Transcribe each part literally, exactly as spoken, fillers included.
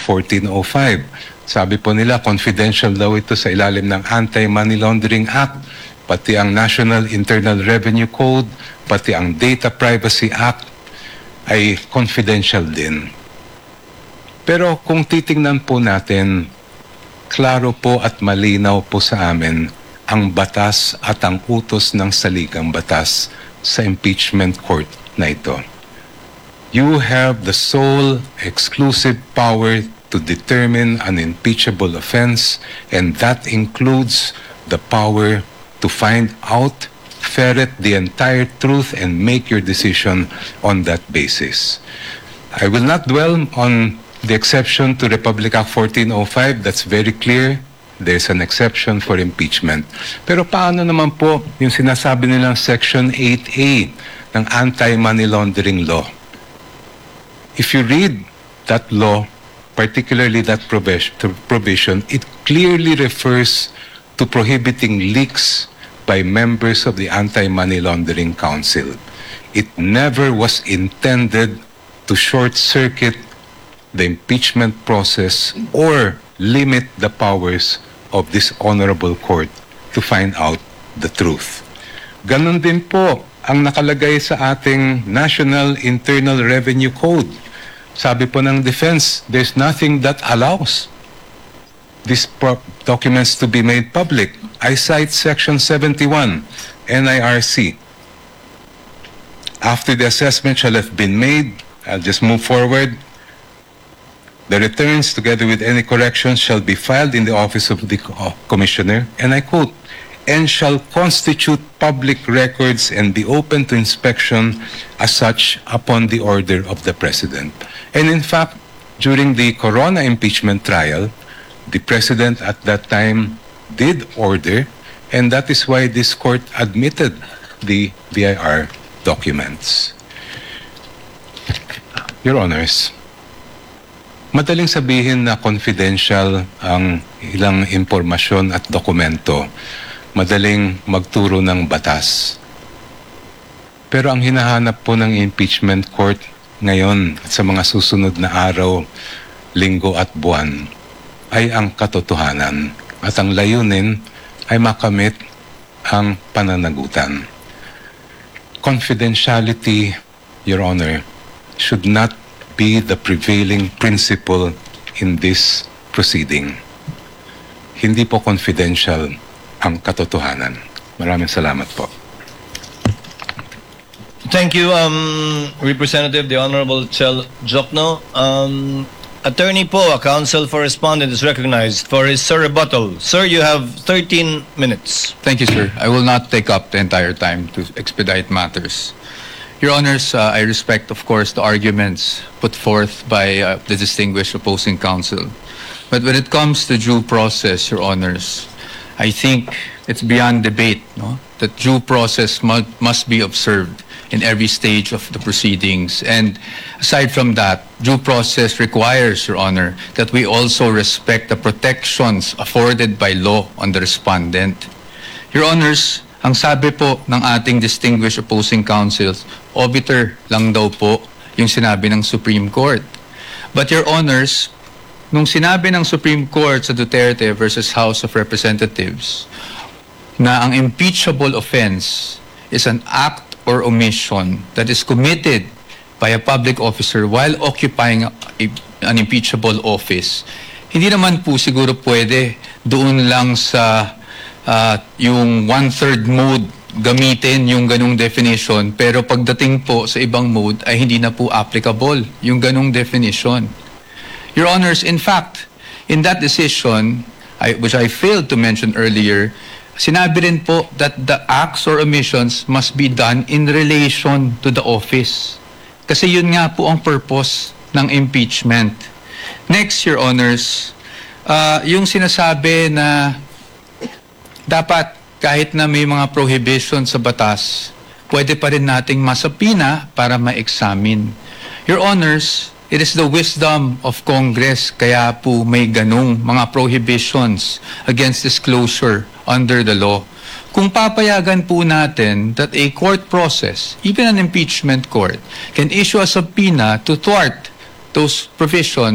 fourteen oh five. Sabi po nila, confidential daw ito sa ilalim ng Anti-Money Laundering Act, pati ang National Internal Revenue Code, pati ang Data Privacy Act ay confidential din. Pero kung titingnan po natin, klaro po at malinaw po sa amin ang batas at ang utos ng saligang batas sa impeachment court na ito. You have the sole exclusive power to determine an impeachable offense, and that includes the power to find out, ferret the entire truth, and make your decision on that basis. I will not dwell on the exception to Republic Act fourteen oh five. That's very clear. There's an exception for impeachment. Pero paano naman po yung sinasabi nilang Section eight A ng Anti-Money Laundering Law? If you read that law, particularly that provision, it clearly refers to prohibiting leaks by members of the Anti-Money Laundering Council. It never was intended to short-circuit the impeachment process or limit the powers of this honorable court to find out the truth. Ganon din po ang nakalagay sa ating National Internal Revenue Code. Sabi po ng defense, there's nothing that allows these documents to be made public. I cite Section seventy-one, N I R C. After the assessment shall have been made, I'll just move forward. The returns, together with any corrections, shall be filed in the office of the commissioner, and I quote, and shall constitute public records and be open to inspection as such upon the order of the President. And in fact, during the Corona impeachment trial, the President at that time did order, and that is why this court admitted the V I R documents. Your Honors, madaling sabihin na confidential ang ilang impormasyon at dokumento. Madaling magturo ng batas. Pero ang hinahanap po ng impeachment court ngayon at sa mga susunod na araw, linggo at buwan ay ang katotohanan. At ang layunin ay makamit ang pananagutan. Confidentiality, Your Honor, should not be the prevailing principle in this proceeding. Hindi po confidential ang katotohanan. Maraming salamat po. Thank you, um, Representative, the Honorable Chel Jokno. Um, Attorney Poe, counsel for respondent, is recognized for his rebuttal. Sir, you have thirteen minutes. Thank you, sir. I will not take up the entire time to expedite matters. Your Honors, uh, I respect, of course, the arguments put forth by uh, the distinguished opposing counsel. But when it comes to due process, Your Honors, I think it's beyond debate, no? That due process mu must be observed in every stage of the proceedings. And aside from that, due process requires, Your Honor, that we also respect the protections afforded by law on the respondent. Your Honors, ang sabi po ng ating distinguished opposing counsels, obiter lang daw po yung sinabi ng Supreme Court. But Your Honors, nung sinabi ng Supreme Court sa Duterte versus House of Representatives na ang impeachable offense is an act or omission that is committed by a public officer while occupying a, an impeachable office, hindi naman po siguro pwede doon lang sa uh, yung one-third mode gamitin yung ganung definition, pero pagdating po sa ibang mode ay hindi na po applicable yung ganung definition. Your Honors, in fact, in that decision, I, which I failed to mention earlier, sinabi rin po that the acts or omissions must be done in relation to the office. Kasi yun nga po ang purpose ng impeachment. Next, Your Honors, uh, yung sinasabi na dapat kahit na may mga prohibition sa batas, pwede pa rin nating masapina para ma-examine. Your Honors, it is the wisdom of Congress kaya po may ganung mga prohibitions against disclosure under the law. Kung papayagan po natin that a court process, even an impeachment court, can issue a subpoena to thwart those provisions,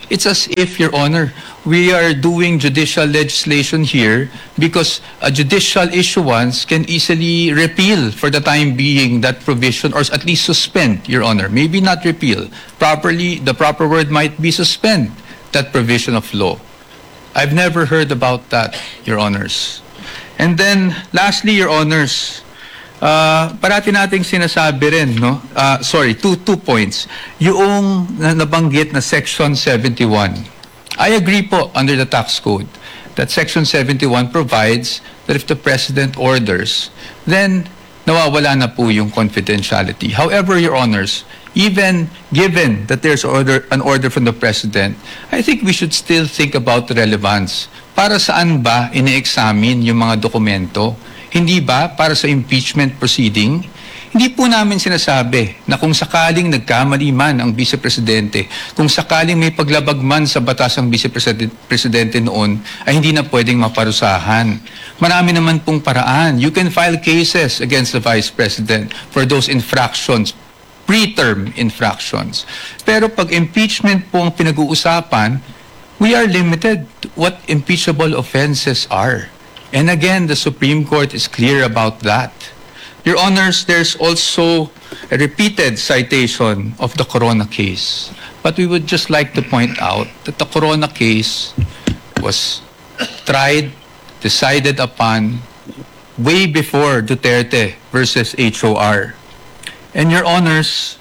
It's as if, Your Honor, we are doing judicial legislation here because a judicial issuance can easily repeal for the time being that provision, or at least suspend, Your Honor. Maybe not repeal. Properly, the proper word might be suspend that provision of law. I've never heard about that, Your Honors. And then, lastly, Your Honors, Uh, parati nating sinasabi rin, no? Uh, sorry, two, two points. Yung na- nabanggit na Section seventy-one. I agree po under the tax code that Section seventy-one provides that if the President orders, then nawawala na po yung confidentiality. However, Your Honors, even given that there's order, an order from the President, I think we should still think about the relevance. Para saan ba ine-examine yung mga dokumento? Hindi ba para sa impeachment proceeding? Hindi po namin sinasabi na kung sakaling nagkamali man ang Vice Presidente, kung sakaling may paglabag man sa batas ang Vice Presidente noon, ay hindi na pwedeng maparusahan. Marami naman pong paraan. You can file cases against the Vice President for those infractions, preterm infractions. Pero pag impeachment po ang pinag-uusapan, we are limited to what impeachable offenses are. And again, the Supreme Court is clear about that. Your Honors, there's also a repeated citation of the Corona case. But we would just like to point out that the Corona case was tried, decided upon, way before Duterte versus H O R. And Your Honors,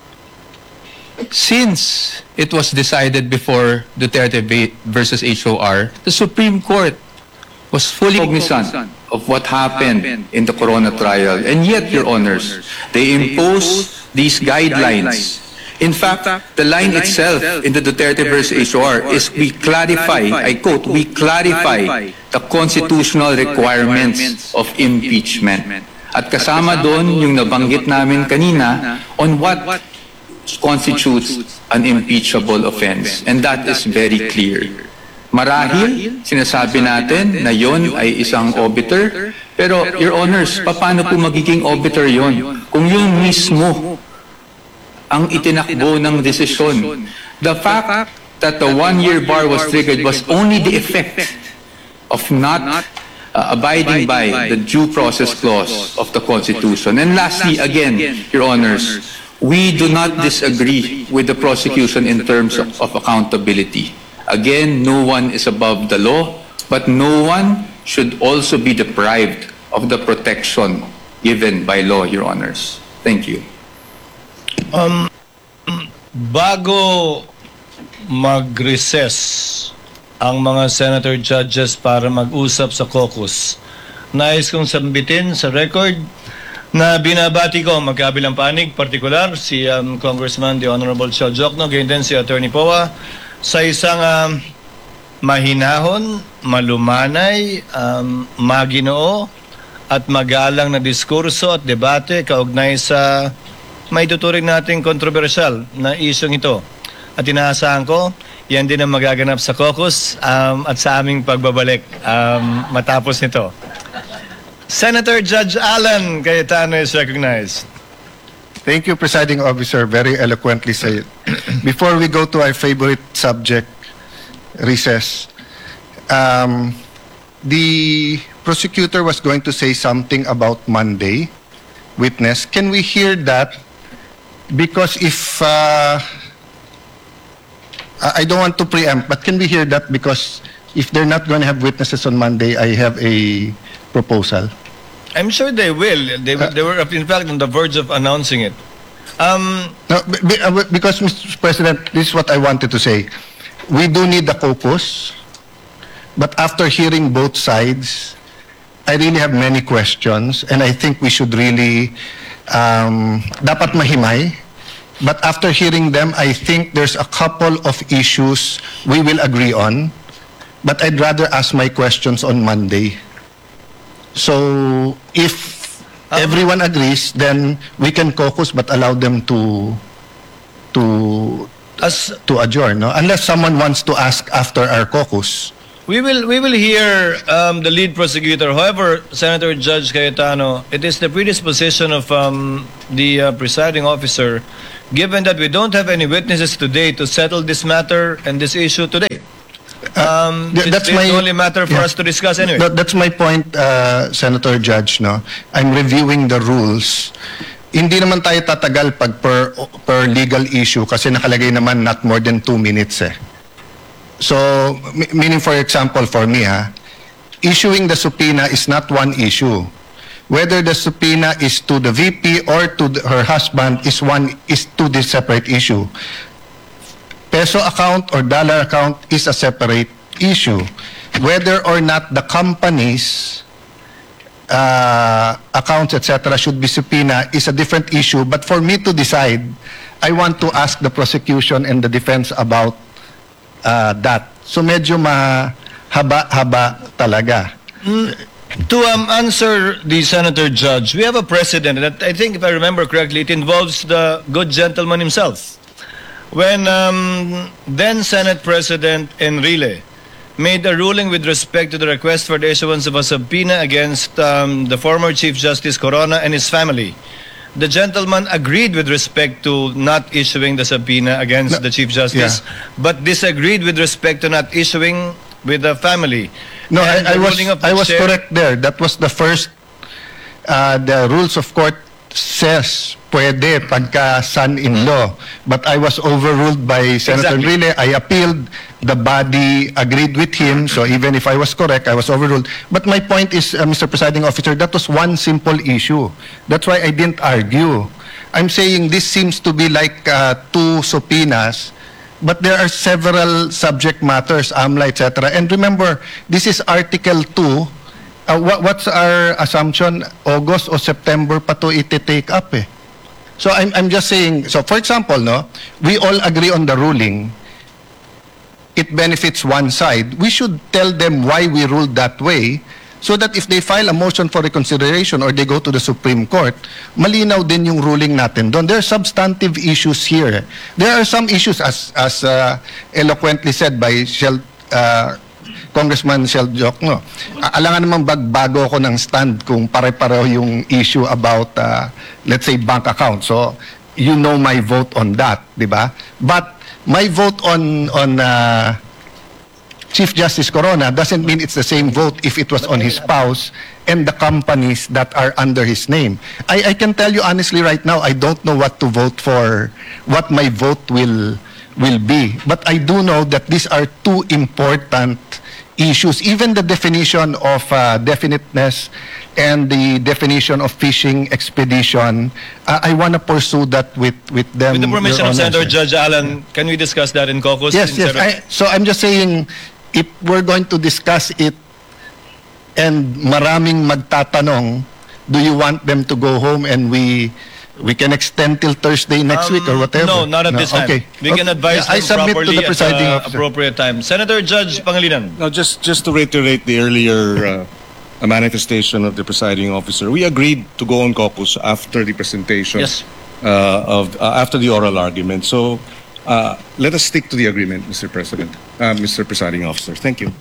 since it was decided before Duterte versus H O R, the Supreme Court was fully cognizant of what happened in the Corona trial. And yet, Your Honors, they imposed these guidelines. In fact, the line itself in the Duterte versus H O R is we clarify, I quote, we clarify the constitutional requirements of impeachment. At kasama doon yung nabanggit namin kanina on what constitutes an impeachable offense. And that is very clear. Marahil, sinasabi natin na yon ay isang obiter, pero Your Honors, paano po magiging obiter yon? Kung yun mismo ang itinakbo ng desisyon. The fact that the one-year bar was triggered was only the effect of not uh, abiding by the due process clause of the Constitution. And lastly, again, Your Honors, we do not disagree with the prosecution in terms of, of accountability. Again, no one is above the law, but no one should also be deprived of the protection given by law, Your Honors. Thank you. Um, bago mag-recess ang mga senator judges para mag-usap sa caucus, nais kong sambitin sa record na binabati ko magkabilang panig, partikular si um, Congressman the Honorable Chel Jokno, ganyan din si Attorney Poa, sa isang um, mahinahon, malumanay, um, maginoo at magalang na diskurso at debate kaugnay sa may tuturing nating kontrobersyal na isyong ito. At inaasahan ko, yan din ang magaganap sa caucus um, at sa aming pagbabalik um, matapos nito. Senator Judge Alan Cayetano is recognized. Thank you, Presiding Officer. Very eloquently said. Before we go to our favorite subject, recess, um, the prosecutor was going to say something about Monday witness. Can we hear that? Because if uh, I don't want to preempt, but can we hear that? Because if they're not going to have witnesses on Monday, I have a proposal. I'm sure they will. They, they were, in fact, on the verge of announcing it. Um, No, be- be- uh, because, Mister President, this is what I wanted to say. We do need the caucus, but after hearing both sides, I really have many questions, and I think we should really, um, dapat mahimay. But after hearing them, I think there's a couple of issues we will agree on, but I'd rather ask my questions on Monday. So if everyone agrees, then we can caucus but allow them to to as to adjourn, no? Unless someone wants to ask after our caucus. we will, we will hear um, the lead prosecutor. However, Senator Judge Cayetano, it is the predisposition of um, the uh, presiding officer given that we don't have any witnesses today to settle this matter and this issue today. Um, th- it's that's the my- only matter for yeah. us to discuss anyway. That, that's my point, uh, Senator Judge. No, I'm reviewing the rules. Hindi naman tayo tatagal pag per, per legal issue kasi nakalagay naman not more than two minutes eh. So, m- meaning for example, for me ha, issuing the subpoena is not one issue. Whether the subpoena is to the V P or to the, her husband is one is two this separate issue. Peso account or dollar account is a separate issue. Whether or not the company's uh, accounts, et cetera, should be subpoena is a different issue. But for me to decide, I want to ask the prosecution and the defense about uh, that. So medyo mahaba-haba talaga. To um, answer the Senator Judge, we have a precedent that I think, if I remember correctly, it involves the good gentleman himself. When um, then Senate President Enrile made a ruling with respect to the request for the issuance of a subpoena against um, the former Chief Justice Corona and his family, the gentleman agreed with respect to not issuing the subpoena against No, the Chief Justice, yeah. but disagreed with respect to not issuing with the family. No, And I, I the was ruling of the I was chair- correct there. That was the first. Uh, the rules of court says pwede pagka son-in-law, but I was overruled by Senator Exactly. Enrile. I appealed. The body agreed with him. So even if I was correct, I was overruled. But my point is, uh, Mister Presiding Officer, that was one simple issue. That's why I didn't argue. I'm saying this seems to be like uh, two subpoenas. But there are several subject matters, AMLA, et cetera. And remember, this is Article two. Uh, what, what's our assumption? August or September pa to iti-take up eh. So I'm, I'm just saying, so for example, no, we all agree on the ruling. It benefits one side. We should tell them why we ruled that way, so that if they file a motion for reconsideration or they go to the Supreme Court, malinaw din yung ruling natin doon. There are substantive issues here. There are some issues, as as uh, eloquently said by Shel, uh, Congressman Shel Jokno. A- Alangan namang bagbago ako ng stand kung pare-pareho yung issue about, uh, let's say, bank account. So, you know my vote on that, di ba? But my vote on on uh, Chief Justice Corona doesn't mean it's the same vote if it was on his spouse and the companies that are under his name. I, I can tell you honestly right now, I don't know what to vote for, what my vote will will be. But I do know that these are two important issues. Even the definition of uh, definiteness and the definition of fishing expedition, uh, I want to pursue that with, with them. With the permission Your of Honor, Senator sir. Judge Allen, can we discuss that in caucus? Yes, yes. instead of- I, so I'm just saying, if we're going to discuss it and maraming magtatanong, do you want them to go home and we we can extend till Thursday next Um, week or whatever? No, not at this time. Okay. We can Okay. advise Yeah, I them submit to properly the presiding at the officer. appropriate time. Senator Judge Pangilinan. Now, just just to reiterate the earlier uh, manifestation of the presiding officer, we agreed to go on caucus after the presentation Yes. uh, of uh, after the oral argument. So, uh, let us stick to the agreement, Mister President, uh, Mister Presiding Officer. Thank you.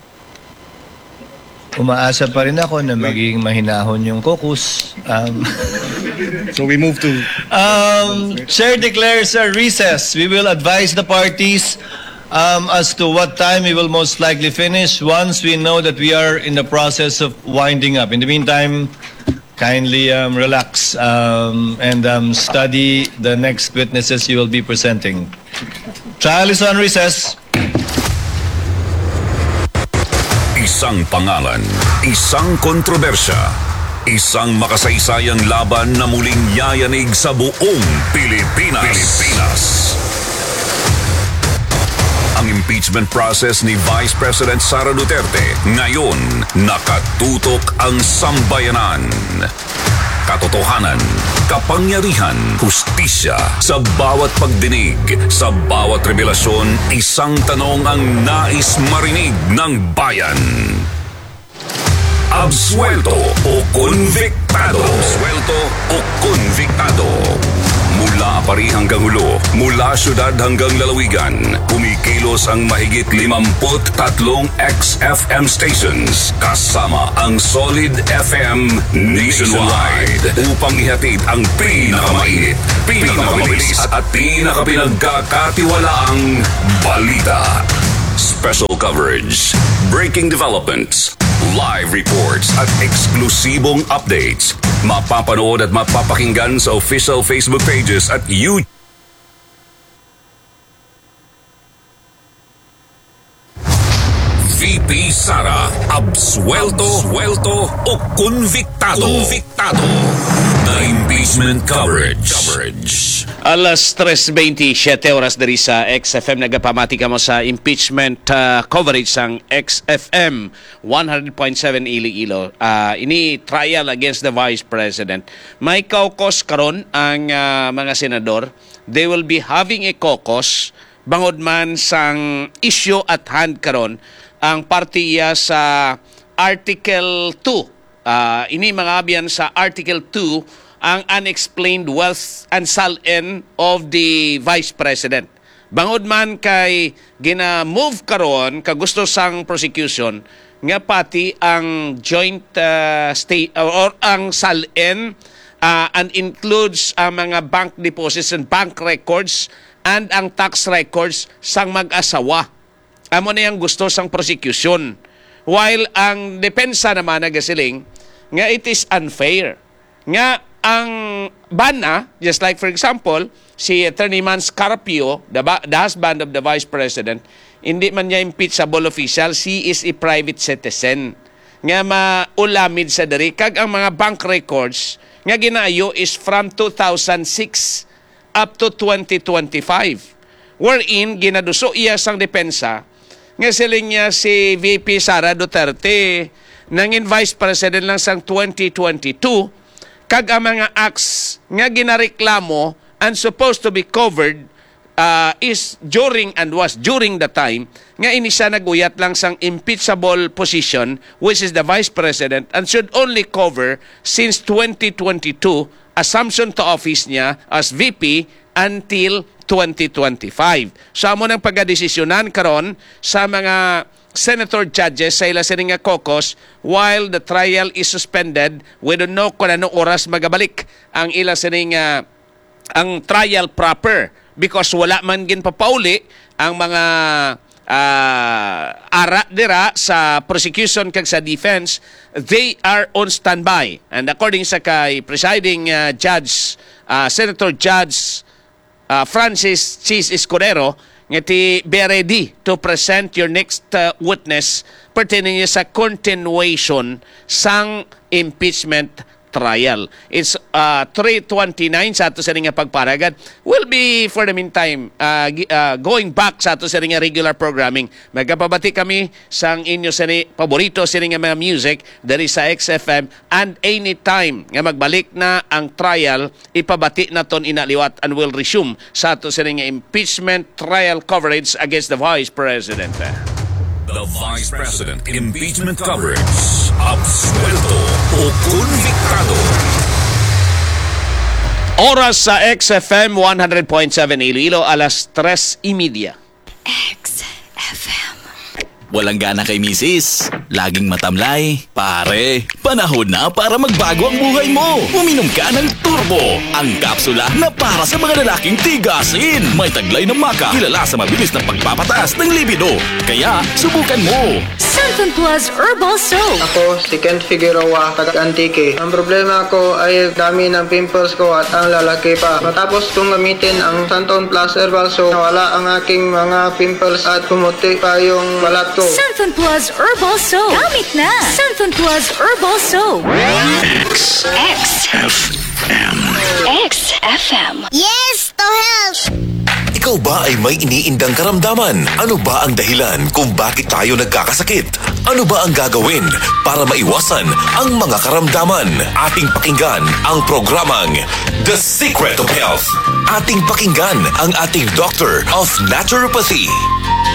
Umaasa pa rin ako na magiging mahinahon yung caucus. Um, So we move to um, Chair declares a recess. We will advise the parties um, as to what time we will most likely finish once we know that we are in the process of winding up. In the meantime, kindly um, relax um, and um, study the next witnesses you will be presenting. Trial is on recess. Isang pangalan, isang kontrobersya, isang makasaysayang laban na muling yayanig sa buong Pilipinas. Pilipinas. Ang impeachment process ni Vice President Sara Duterte ngayon nakatutok ang sambayanan. Katotohanan, kapangyarihan, hustisya sa bawat pagdinig, sa bawat revelasyon, isang tanong ang nais marinig ng bayan. Absuelto o konviktado? Absuelto o konviktado? Mula Pari hanggang Hulo, mula syudad hanggang lalawigan, kumikilos ang mahigit limamput tatlong X F M stations kasama ang Solid F M nationwide upang ihatid ang pinakamainit, pinakamabilis at pinakapinagkakatiwalaang balita. Special coverage, breaking developments, live reports at eksklusibong updates. Mapapanood at mapapakinggan sa official Facebook pages at YouTube. V P Sara, absuelto, suelto o convictado. Convictado. The impeachment coverage. coverage. Alas tres twenty-siyete oras dari sa X F M. Nagapamati ka mo sa impeachment uh, coverage sang X F M one hundred point seven Iloilo. Uh, ini trial against the Vice President. May caucus karon ang uh, mga senador. They will be having a caucus bangod man sang issue at hand karon ang partiya sa Article two. Uh, ini mga abyan sa Article two ang unexplained wealth and salin of the Vice President. Bangod man kay gina-move karon ka gusto sang prosecution nga pati ang joint uh, state or, or ang salin uh, and includes ang mga bank deposits and bank records and ang tax records sang mag-asawa. Amo na yung gusto sang prosecution. While ang depensa naman nagasiling nga it is unfair. Nga ang bana, just like for example, si Attorney Mans Carpio, the, the husband of the Vice President, hindi man niya impeachable official, he is a private citizen. Nga maulamid sa diri. Kag ang mga bank records, nga ginaayo is from two thousand six up to twenty twenty-five. Wherein, ginaduso iya sang depensa, nga siling niya si V P Sara Duterte, nangin Vice President lang sang twenty twenty-two, kag ang mga acts nga ginareklamo and supposed to be covered uh, is during and was during the time nga ini siya naguyat lang sang impeachable position, which is the Vice President, and should only cover since twenty twenty-two assumption to office niya as V P until twenty twenty-five. So amo nang pagdesisyonan karon sa mga senator judges sa ila sining nga caucus while the trial is suspended. We don't know kung anong oras magabalik ang ila sining uh, ang trial proper because wala man gin papauli ang mga uh, ara dira sa prosecution kag sa defense. They are on standby, and according sa kay presiding uh, judge uh, Senator Judge Uh, Francis Cheese Escudero, ngiti be ready to present your next uh, witness pertaining sa continuation sang impeachment trial. It's uh, three twenty-nine sa ato sa nga pagparagan. We'll be for the meantime uh, uh, going back sa ato sa nga regular programming. Magkapabati kami sang inyo sa ni paborito sa nga mga music dari sa X F M, and anytime nga magbalik na ang trial, ipabati na ton inaliwat and will resume sa ato sa nga impeachment trial coverage against the Vice President. The Vice President impeachment coverage. Absuelto o convictado. Oras sa X F M one hundred point seven Iloilo, alas tres y media. X F M. Walang gana kay misis, laging matamlay. Pare, panahon na para magbago ang buhay mo. Uminom ka ng Turbo, ang kapsula na para sa mga lalaking tigasin. May taglay ng maka, kilala sa mabilis na pagpapataas ng libido. Kaya, subukan mo. Santon Plus Herbal Soap. Ako, si Ken Figueroa, taga-Antique. Ang problema ko ay dami ng pimples ko at ang lalaki pa. Matapos kong gamitin ang Santon Plus Herbal Soap, nawala ang aking mga pimples at pumuti pa yung balat ko. Santon Plus Herbal Soap. Gamit na. Santon Plus Herbal Soap. X. X. F M. X F M. Yes, to help. Ikaw ba ay may iniindang karamdaman? Ano ba ang dahilan kung bakit tayo nagkakasakit? Ano ba ang gagawin para maiwasan ang mga karamdaman? Ating pakinggan ang programang The Secret of Health. Ating pakinggan ang ating Doctor of Naturopathy.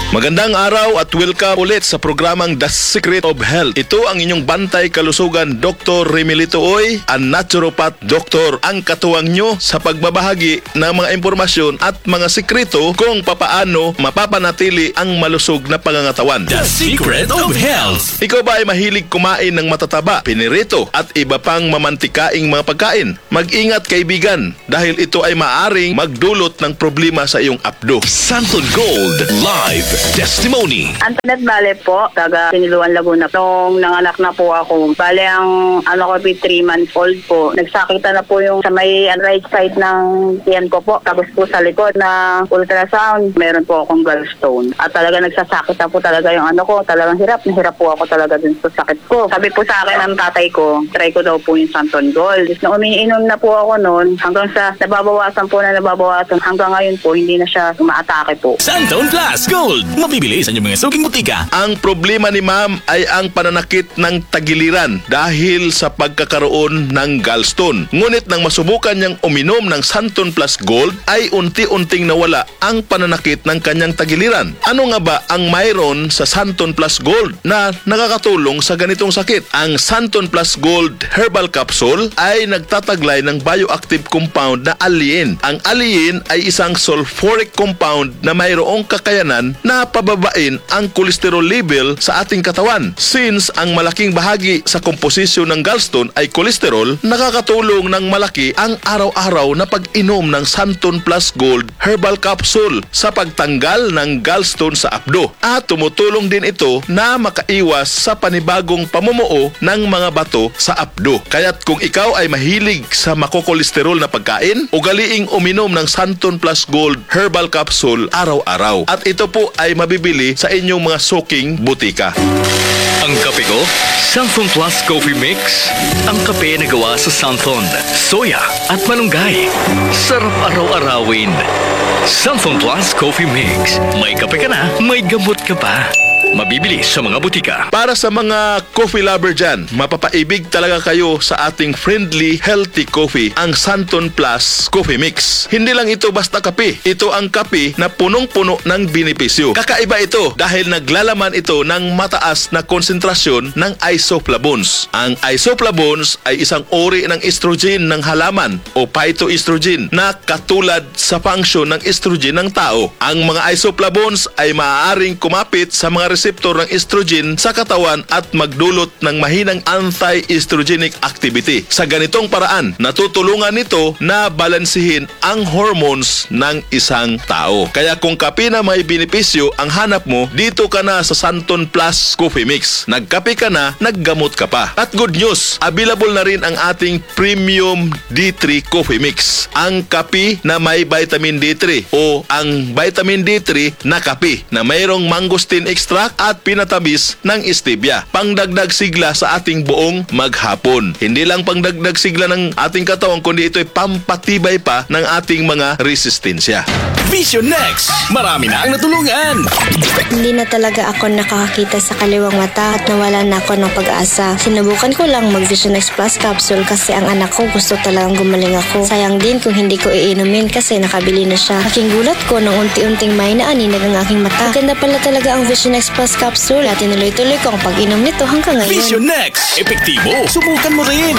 Magandang araw at welcome ulit sa programang The Secret of Health. Ito ang inyong bantay kalusugan, Doctor Remilito Oy, ang naturopath doctor, ang katuwang nyo sa pagbabahagi ng mga impormasyon at mga sikreto kung papaano mapapanatili ang malusog na pangangatawan. The Secret of Health. Ikaw ba ay mahilig kumain ng matataba, pinirito at iba pang mamantikaing mga pagkain? Mag-ingat kaibigan dahil ito ay maaring magdulot ng problema sa iyong apdo. Santon Gold Live Testimony. Antoinette Bale po, taga Siniluan, Laguna. Nung nanganak na po ako, bale ang ano ko po, three months old po. Nagsakita na po yung sa may right side ng tiyan ko po. Tapos po sa likod na ultrasound, meron po akong gallstone. At talaga nagsasakit na po talaga yung ano ko. Talagang hirap, nahirap po ako talaga dun sa sakit ko. Sabi po sa akin ng tatay ko, try ko daw po yung Santon Gold. Nung umiinom na po ako noon, hanggang sa nababawasan po na nababawasan, hanggang ngayon po, hindi na siya umaatake po. Santon Plus Gold. Mabibili sa inyong mga suking butika. Ang problema ni ma'am ay ang pananakit ng tagiliran dahil sa pagkakaroon ng gallstone. Ngunit nang masubukan niyang uminom ng Santon Plus Gold ay unti-unting nawala ang pananakit ng kanyang tagiliran. Ano nga ba ang mayroon sa Santon Plus Gold na nakakatulong sa ganitong sakit? Ang Santon Plus Gold Herbal Capsule ay nagtataglay ng bioactive compound na alliin. Ang alliin ay isang sulfuric compound na mayroong kakayanan na pababain ang cholesterol level sa ating katawan. Since ang malaking bahagi sa komposisyon ng gallstone ay cholesterol, nakakatulong ng malaki ang araw-araw na pag-inom ng Santon Plus Gold Herbal Capsule sa pagtanggal ng gallstone sa apdo. At tumutulong din ito na makaiwas sa panibagong pamumuo ng mga bato sa apdo. Kaya't kung ikaw ay mahilig sa makokolesterol na pagkain, ugaliing uminom ng Santon Plus Gold Herbal Capsule araw-araw. At ito po ay mabibili sa inyong mga suking butika. Ang kape ko, Santon Plus Coffee Mix. Ang kape na gawa sa Santon, soya at malunggay. Sarap araw-arawin. Santon Plus Coffee Mix. May kape ka na, may gamot ka pa. Mabibili sa mga butika. Para sa mga coffee lover dyan, mapapaibig talaga kayo sa ating friendly, healthy coffee, ang Santon Plus Coffee Mix. Hindi lang ito basta kape. Ito ang kape na punong-puno ng benepisyo. Kakaiba ito dahil naglalaman ito ng mataas na konsentrasyon ng isoflavones. Ang isoflavones ay isang uri ng estrogen ng halaman o phytoestrogen na katulad sa function ng estrogen ng tao. Ang mga isoflavones ay maaaring kumapit sa mga reseptor ng estrogen sa katawan at magdulot ng mahinang anti-estrogenic activity. Sa ganitong paraan, natutulungan nito na balansihin ang hormones ng isang tao. Kaya kung kape na may benepisyo ang hanap mo, dito ka na sa Santon Plus Coffee Mix. Nagkape ka na, naggamot ka pa. At good news, available na rin ang ating Premium D three Coffee Mix. Ang kape na may vitamin D three o ang vitamin D three na kape na mayroong mangosteen extract at pinatamis ng stevia. Pangdagdag sigla sa ating buong maghapon. Hindi lang pangdagdag sigla ng ating katawan, kundi ito ay pampatibay pa ng ating mga resistensya. Vision Next. Marami na ang natulungan. Hindi na talaga ako nakakakita sa kaliwang mata at nawala na ako ng pag-asa. Sinubukan ko lang mag Vision Next Plus Capsule kasi ang anak ko gusto talagang gumaling ako. Sayang din kung hindi ko iinumin kasi nakabili na siya. Aking gulat ko nung unti-unting may naaninag ang aking mata. Ganda pala talaga ang Vision Next Plus Capsule at tinuloy-tuloy ko ang pag-inom nito hanggang ngayon. Vision Next. Epektibo. Subukan mo rin.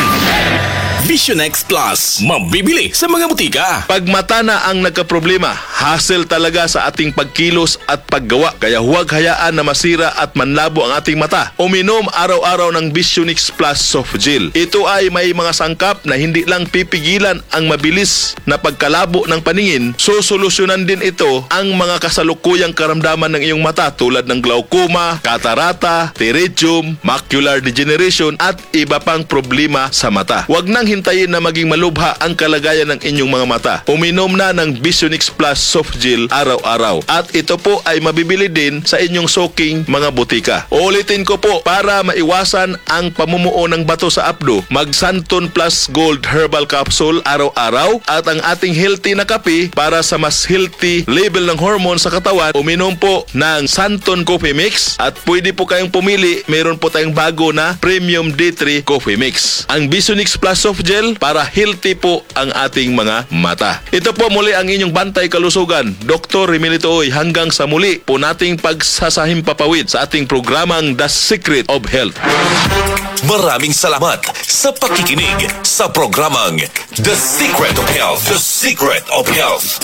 Vision Next Plus. Mabibili sa mga butika. Pag mata na ang nagkaproblema, hassle talaga sa ating pagkilos at paggawa. Kaya huwag hayaan na masira at manlabo ang ating mata. Uminom araw-araw ng Vision Next Plus Soft Gel. Ito ay may mga sangkap na hindi lang pipigilan ang mabilis na pagkalabo ng paningin, susolusyonan din ito ang mga kasalukuyang karamdaman ng iyong mata tulad ng glaucoma, katarata, pterygium, macular degeneration at iba pang problema sa mata. Huwag nang hintayin na maging malubha ang kalagayan ng inyong mga mata. Uminom na ng Vision Next Plus Soft Gel araw-araw. At ito po ay mabibili din sa inyong suking mga butika. Ulitin ko po, para maiwasan ang pamumuo ng bato sa apdo, mag Santon Plus Gold Herbal Capsule araw-araw at ang ating healthy na kape para sa mas healthy level ng hormone sa katawan, uminom po ng Santon Coffee Mix at pwede po kayong pumili, meron po tayong bago na Premium D three Coffee Mix. Ang Vision Next Plus Soft soft gel para healthy po ang ating mga mata. Ito po muli ang inyong Bantay Kalusugan, Doktor Remilito Oy. Hanggang sa muli po nating pagsasahimpapawid sa ating programang The Secret of Health. Maraming salamat sa pakikinig sa programang The Secret of Health. The Secret of Health.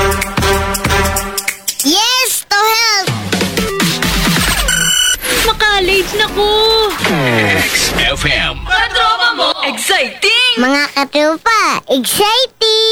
Yes to health! Maka-late na ko! X F M. Katropa mo! Exciting! Mga katropa, exciting!